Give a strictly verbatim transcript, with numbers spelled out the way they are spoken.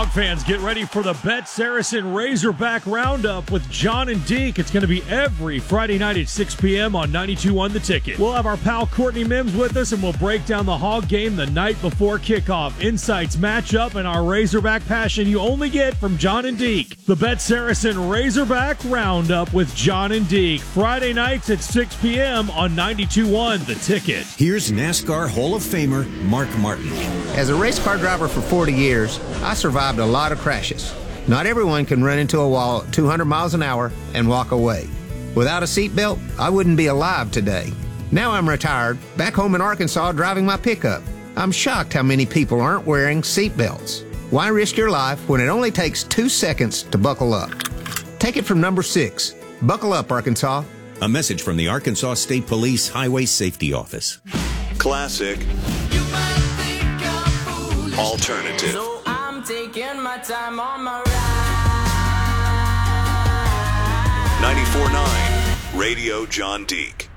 Hog fans, get ready for the Bet Saracen Razorback Roundup with John and Deke. It's going to be every Friday night at six p.m. on ninety-two point one The Ticket. We'll have our pal Courtney Mims with us, and we'll break down the Hog game the night before kickoff. Insights, matchup, and our Razorback passion you only get from John and Deke. The Bet Saracen Razorback Roundup with John and Deke. Friday nights at six p.m. on ninety-two point one The Ticket. Here's NASCAR Hall of Famer Mark Martin. As a race car driver for forty years, I survived a lot of crashes. Not everyone can run into a wall at two hundred miles an hour and walk away. Without a seatbelt, I wouldn't be alive today. Now I'm retired, back home in Arkansas driving my pickup. I'm shocked how many people aren't wearing seatbelts. Why risk your life when it only takes two seconds to buckle up? Take it from number six. Buckle up, Arkansas. A message from the Arkansas State Police Highway Safety Office. Classic. Alternative. So I'm taking my time on my ride. ninety-four point nine Radio John Deke.